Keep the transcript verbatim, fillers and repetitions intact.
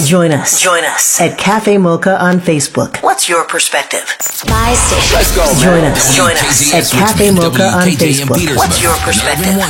Join us. Join us at Cafe Mocha on Facebook. What's your perspective? My station. Let's go. Join us. Join us at Cafe Mocha on Facebook. What's your perspective?